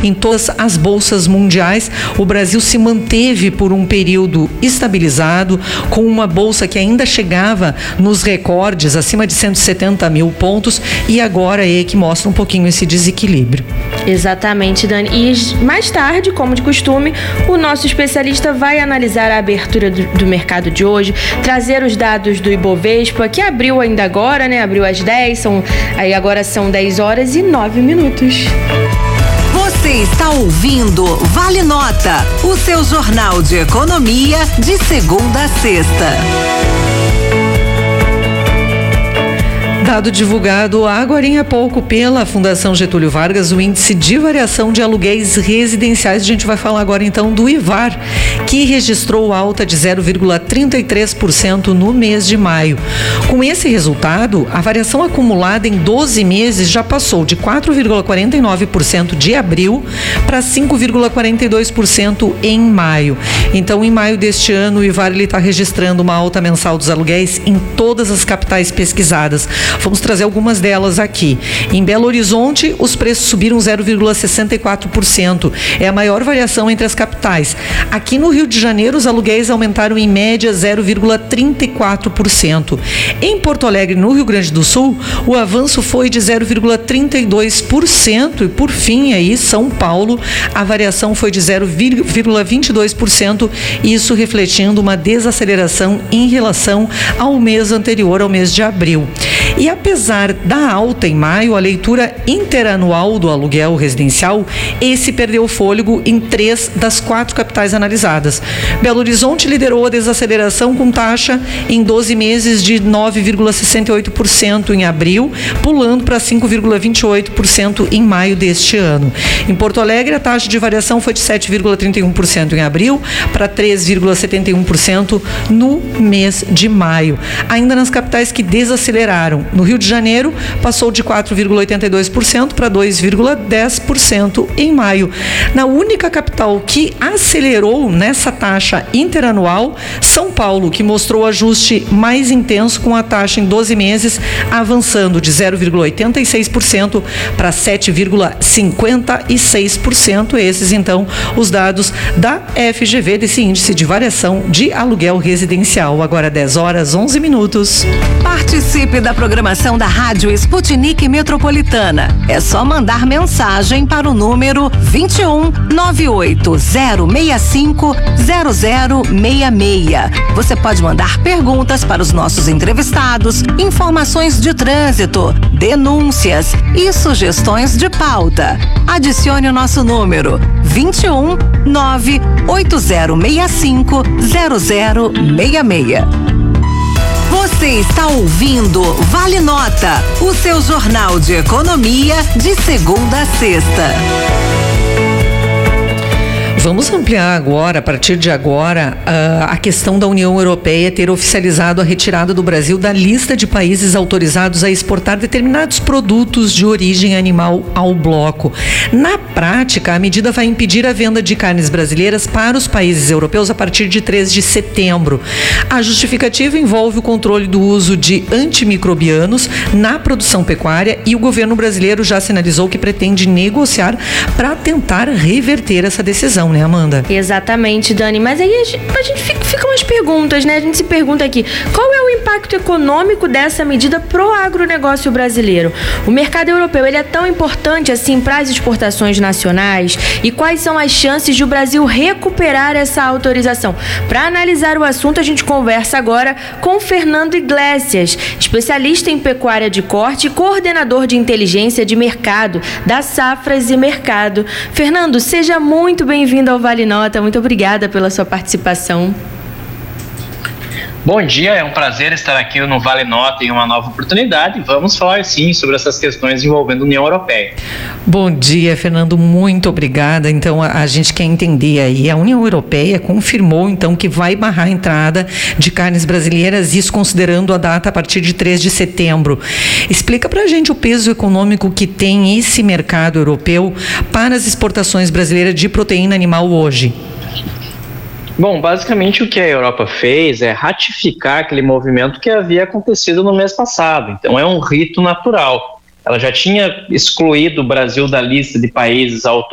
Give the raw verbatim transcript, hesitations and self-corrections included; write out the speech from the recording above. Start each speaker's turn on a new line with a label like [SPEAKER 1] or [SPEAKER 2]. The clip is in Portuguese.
[SPEAKER 1] em todas as bolsas mundiais. O Brasil se manteve por um período estabilizado, com uma bolsa que ainda chegava nos recordes acima de cento e setenta mil pontos, e agora é que mostra um pouquinho esse desequilíbrio.
[SPEAKER 2] Exatamente, Dani. E mais tarde, como de costume, o nosso especialista vai analisar a abertura do, do mercado de hoje, trazer os dados do Ibovespa, que abriu ainda agora, né? Abriu às dez, são, aí agora são dez horas e nove minutos.
[SPEAKER 3] Você está ouvindo Vale Nota, o seu jornal de economia de segunda a sexta.
[SPEAKER 1] Dado divulgado agorinha há pouco pela Fundação Getúlio Vargas, o índice de variação de aluguéis residenciais. A gente vai falar agora então do I V A R, que registrou alta de zero vírgula trinta e três por cento no mês de maio. Com esse resultado, a variação acumulada em doze meses já passou de quatro vírgula quarenta e nove por cento de abril para cinco vírgula quarenta e dois por cento em maio. Então, em maio deste ano, o I V A R está registrando uma alta mensal dos aluguéis em todas as capitais pesquisadas. Vamos trazer algumas delas aqui. Em Belo Horizonte, os preços subiram zero vírgula sessenta e quatro por cento. É a maior variação entre as capitais. Aqui no Rio de Janeiro, os aluguéis aumentaram em média zero vírgula trinta e quatro por cento. Em Porto Alegre, no Rio Grande do Sul, o avanço foi de zero vírgula trinta e dois por cento. E por fim, aí, São Paulo, a variação foi de zero vírgula vinte e dois por cento, isso refletindo uma desaceleração em relação ao mês anterior, ao mês de abril. E apesar da alta em maio, a leitura interanual do aluguel residencial, esse perdeu fôlego em três das quatro capitais analisadas. Belo Horizonte liderou a desaceleração com taxa em doze meses de nove vírgula sessenta e oito por cento em abril, pulando para cinco vírgula vinte e oito por cento em maio deste ano. Em Porto Alegre, a taxa de variação foi de sete vírgula trinta e um por cento em abril para três vírgula setenta e um por cento no mês de maio. Ainda nas capitais que desaceleraram, no Rio de Janeiro, passou de quatro vírgula oitenta e dois por cento para dois vírgula dez por cento em maio. Na única capital que acelerou nessa taxa interanual, São Paulo, que mostrou ajuste mais intenso, com a taxa em doze meses avançando de zero vírgula oitenta e seis por cento para sete vírgula cinquenta e seis por cento. Esses, então, os dados da F G V, desse índice de variação de aluguel residencial. Agora dez horas, onze minutos.
[SPEAKER 3] Participe da programação da Rádio Sputnik Metropolitana. É só mandar mensagem para o número vinte e um, nove oito zero seis cinco, zero zero seis seis. Você pode mandar perguntas para os nossos entrevistados, informações de trânsito, denúncias e sugestões de pauta. Adicione o nosso número vinte e um, nove oito zero seis cinco, zero zero seis seis. Você está ouvindo Vale Nota, o seu jornal de economia de segunda a sexta.
[SPEAKER 1] Vamos ampliar agora, a partir de agora, a questão da União Europeia ter oficializado a retirada do Brasil da lista de países autorizados a exportar determinados produtos de origem animal ao bloco. Na prática, a medida vai impedir a venda de carnes brasileiras para os países europeus a partir de três de setembro. A justificativa envolve o controle do uso de antimicrobianos na produção pecuária, e o governo brasileiro já sinalizou que pretende negociar para tentar reverter essa decisão, né, Amanda?
[SPEAKER 2] Exatamente, Dani. Mas aí a gente, a gente fica, ficam as perguntas, né? A gente se pergunta aqui, qual é o impacto econômico dessa medida pro agronegócio brasileiro? O mercado europeu, ele é tão importante assim para as exportações nacionais? E quais são as chances de o Brasil recuperar essa autorização? Para analisar o assunto, a gente conversa agora com Fernando Iglesias, especialista em pecuária de corte e coordenador de inteligência de mercado da Safras e Mercado. Fernando, seja muito bem-vindo ao Vale Nota. Muito obrigada pela sua participação.
[SPEAKER 4] Bom dia, é um prazer estar aqui no Vale Nota em uma nova oportunidade. Vamos falar sim sobre essas questões envolvendo a União Europeia.
[SPEAKER 1] Bom dia, Fernando, muito obrigada. Então, a, a gente quer entender aí, a União Europeia confirmou então que vai barrar a entrada de carnes brasileiras, isso considerando a data a partir de três de setembro. Explica pra gente o peso econômico que tem esse mercado europeu para as exportações brasileiras de proteína animal hoje.
[SPEAKER 4] Bom, basicamente o que a Europa fez é ratificar aquele movimento que havia acontecido no mês passado. Então é um rito natural. Ela já tinha excluído o Brasil da lista de países autorizados